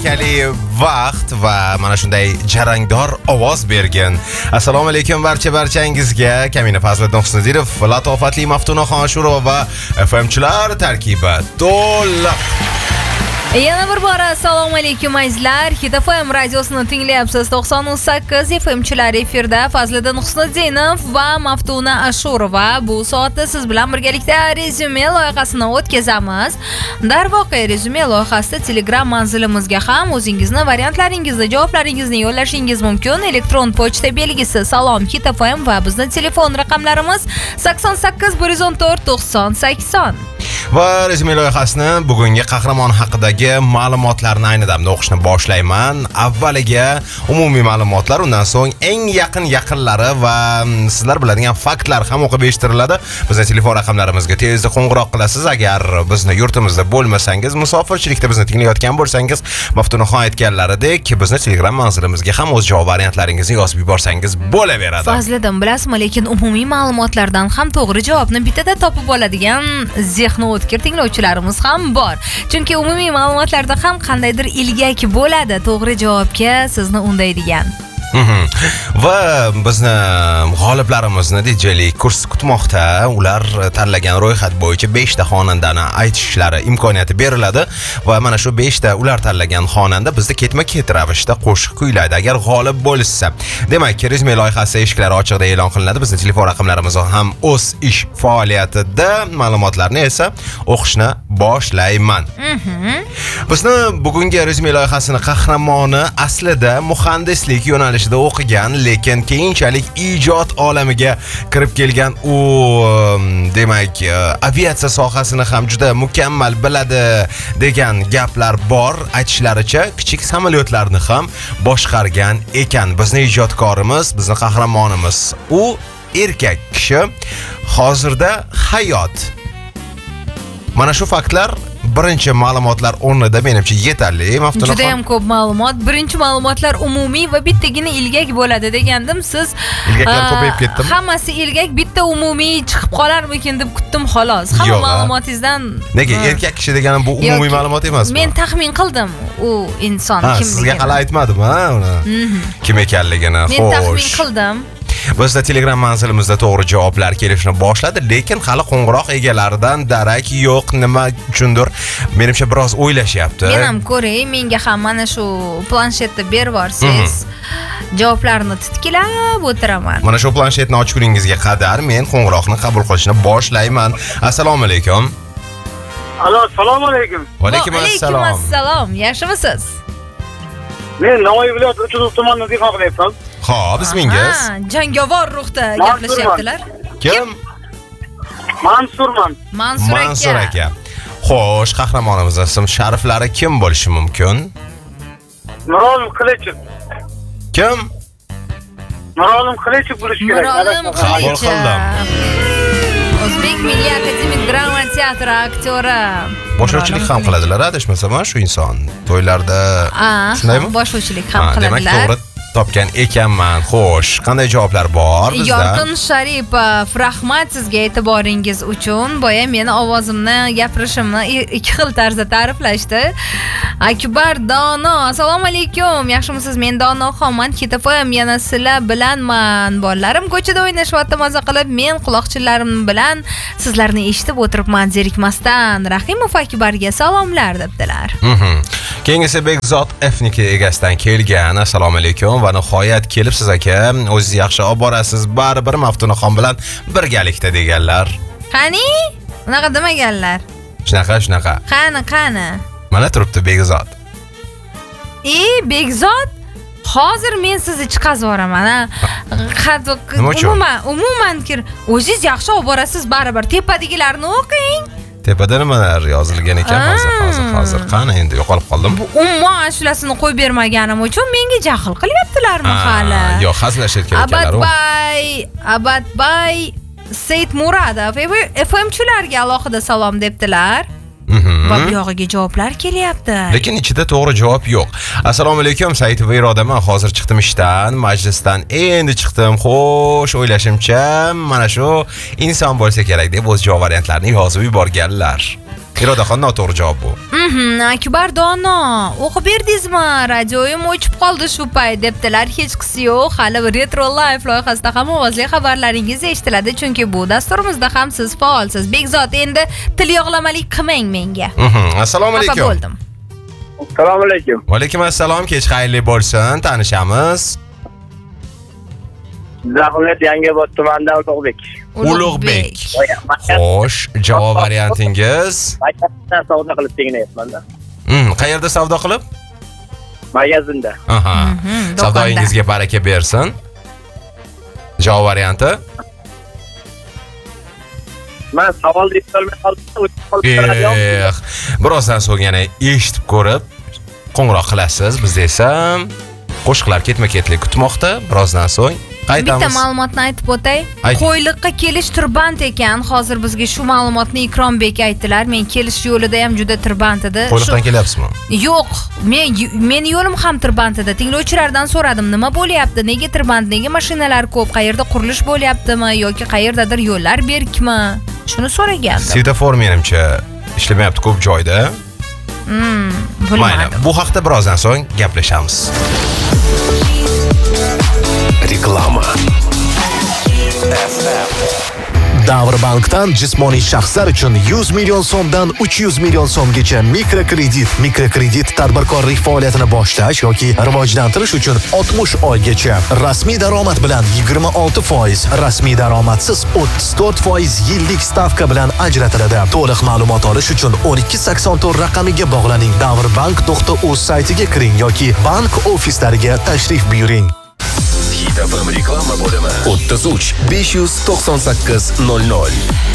malakali vaqt va mana shunday jarangdor ovoz bergin. Assalomu alaykum barchangizga. Kamina Fazliddin Husnidinov, latofatli Maftunaxon Shurova FMchilar tarkibi to'liq. Yana bir bora assalomu alaykum azizlar. Hit FM radiosini tinglayapsiz. 98 FMchilar efirda Fazliddin Husnidinov va Maftuna Ashurova. Bu soatda siz bilan birgalikda rezyume loyihasini o'tkazamiz. Darvoqe rezyume loyihasida Telegram manzilimizga ham o'zingizni variantlaringizni, javoblaringizni yo'llashingiz mumkin. Elektron pochta belgisi salom Hit FM va bizning telefon raqamlarimiz 88 114 90 80. Va rezyume loyihasini bugungi qahramon haqidagi ma'lumotlarni ayni damda o'qishni boshlayman. Avvaliga umumiy ma'lumotlar, undan so'ng eng yaqinlari va sizlar biladigan faktlar ham o'qib eshittiriladi. Bizning telefon raqamlarimizga tezda qo'ng'iroq qilasiz. Agar bizni yurtimizda bo'lmasangiz, musofirchilikda bizni tinglayotgan bo'lsangiz, Maftunaxon aytganlaridek, bizni Telegram manzilimizga ham o'z javob variantlaringizni yozib yuborsangiz bo'laveradi. Fazliddin, bilasizmi, lekin umumiy ma'lumotlardan ham to'g'ri javobni bittada topib oladigan zehni o'tkir tinglovchilarimiz ham bor. Chunki umumiy ma'lumotlarda ham qandaydir ilgak bo'ladi to'g'ri javobga sizni undaydigan. Va bizni g'oliblarimizni DJ-lik kursi kutmoqda. Ular tanlagan ro'yxat bo'yicha 5 ta xonandani aytishlari imkoniyati beriladi va mana shu 5 ta ular tanlagan xonanda bizda ketma-ket ravishda qo'shiq kuylaydi agar g'olib bo'lishsa. Demak, rezyume loyihasi eshiklari ochiqda e'lon qilinadi. Bizning telefon raqamlarimiz ham o'z ish faoliyatida, ma'lumotlarni esa o'qishni boshlayman. Bizni bugungi rezyume loyihasini qahramoni aslida muhandislik yo'nalishida o'qigan, lekin keyinchalik ijod olamiga kirib kelgan. U demak, aviatsiya sohasini ham juda mukammal biladi degan gaplar bor. Aytishlaricha, kichik samolyotlarni ham boshqargan ekan. Bizning ijodkorimiz, bizning qahramonimiz, u erkak kishi, hozirda hayot. Mana shu faktlar birinchi ma'lumotlar o'rnida menimcha yetarli. Maftunaxon, juda ham ko'p ma'lumot. Birinchi ma'lumotlar umumiy va bittagina ilgak bo'ladi degandim. Siz ilgaklar ko'payib ketdimi? Hammasi ilgak, bitta umumiy chiqib qolarmikin deb kutdim xolos. Hamma ma'lumotingizdan. Nega erkak kishi deganim bu umumiy ma'lumot emasmi? Men taxmin qildim u inson kimligini. Sizga hali aytmadim, uni kim ekanligini. Men taxmin qildim. Bizda Telegram manzilimizda to'g'ri javoblar kelishni boshladi, lekin hali qo'ng'iroq egalaridan darak yo'q. Nima uchundir menimcha biroz o'ylashyapti. Men ham ko'ray, menga ham mana shu planshetda berib yuborsangiz javoblarni titkilab o'tiraman. Mana shu planshetni ochguningizga qadar men qo'ng'iroqni qabul qilishni boshlayman. Assalomu alaykum. Alo, assalomu alaykum. Va alaykum assalom. Assalom. Yaxshimisiz? Men Navoiy viloyati Uchun tumanidan dehqon qilyapman. Xo'p, ismingiz? Jangovar ruhda gaplashyaptilar. Kim? Mansurman. Mansur aka. Xo'sh, qahramonimizning ism-shariflari kim bo'lishi mumkin? Mirolim Qilichev. Kim? Mirolim Qilichev bo'lishi kerak. Mirolim Qabul qildim. O'zbek Milliy akademik drama teatri aktyori. Boshlovchilik ham qiladilar, adashmasam, shu inson. To'ylarda shundaymi? Boshlovchilik ham qiladilar. Demak, to'g'ri topgan ekanman. Xo'sh, qanday javoblar bor bizda? Yorqin Sharipov, rahmat sizga e'tiboringiz uchun. Boya meni ovozimni, gapirishimni ikki xil tarzda ta'riflashdi. Akbar Dono, assalomu alaykum. Yaxshimisiz? Men Dono xonman. KTFM yana sizlar bilanman. Bolalarim ko'chada o'ynashyapti, maza qilib, men quloqchilarim bilan sizlarni eshitib o'tiribman zerikmasdan. Rahimov Akbarga salomlar debdilar. Keyingisi Bekzod Fniki egasidan kelgan. Assalomu alaykum va nihoyat kelibsiz aka. O'zingiz yaxshi olib borasiz. Baribir Maftunaxon bilan birgalikda deganlar. Qani? Unaqa demaganlar. Shunaqa. Qani? Mana turibdi Bekzod. Bekzod, hozir men sizni chiqazib yuboraman. Umuman o'zingiz yaxshi olib borasiz, baribir tepadagilarni o'qing. Tepada nimalar yozilgan ekan hozir. Qani endi yo'qolib qoldim. Bu umuman ashulasini qo'yib bermaganim uchun menga jahl qilyaptilarmi hali? Yo'q, hazillashayotgan ekanlar. Abadbay Said Muradov FMchilarga alohida salom debdilar. Va bu yog'iga javoblar kelyapti. Lekin ichida to'g'ri javob yo'q. Assalomu alaykum, Said va Irodaman. Hozir chiqdim ishdan, majlisdan endi chiqdim. Xo'sh, o'ylashimcha mana shu inson bo'lsa kerak deb o'z javob variantlarini yozib yuborganlar. Irodaxon noto'g'ri javob bu. Akbar dono, o'qib berdingizmi? Radioyim o'chib qoldi shu payt debdilar. Hech qisi yo'q. Hali Retro Life loyihasida ham ovozli xabarlaringiz eshitiladi, chunki bu dasturimizda ham siz faolsiz. Bekzod, endi til yog'lamalik qilmang menga. Assalomu Xafa alaykum. bo'ldim. Assalomu alaykum. Va alaykum assalom. Kech xayrli bo'lsin. Tanishamiz. Zahmet Yangiobod tumanidan Ulug'bek. Ulug'bek. Xo'sh, javob variantingiz. Magazindan savdo qilib teginayapman-da. Qayerda savdo qilib? Magazinda. Aha. do'konda. Savdoyingizga baraka bersin. Javob varianti? Men savol deb olmay qoldim. Birozdan so'ng yana eshitib ko'rib qo'ng'iroq qilasiz. Biz esa qo'shiqlar ketma-ketlik kutmoqda. Birozdan so'ng qaytamiz. Bitta ma'lumotni aytib o'tay. Ayting. Qo'yliqqa kelish tirband ekan. Hozir bizga shu ma'lumotni Ikrombek aytdilar. Men kelish yo'lida ham juda tirband edi. Qo'yliqdan kelyapsizmi? Yo'q, men yo'lim ham tirband edi. Tinglovchilardan so'radim, nima bo'lyapti? Nega tirband? Nega mashinalar ko'p? Qayerda qurilish bo'lyaptimi yoki qayerdadir yo'llar berkmi? Shuni so'ragandim. Svetofor menimcha ishlamayapti ko'p joyda. Mayli, Bilmadim. bu haqda birozdan so'ng gaplashamiz. Reklama. Davrbankdan jismoniy shaxslar uchun 100 million so'mdan 300 million so'mgacha mikrokredit tadbirkorlik faoliyatini boshlash yoki rivojlantirish uchun 60 oygacha, rasmiy daromad bilan 26%, rasmiy daromadsiz 34% yillik stavka bilan ajratiladi. To'liq ma'lumot olish uchun 1284 raqamiga bog'laning. Davrbank.uz saytiga kiring yoki bank ofislariga tashrif buyuring. Hit FM reklama bo'limi 33 598 00.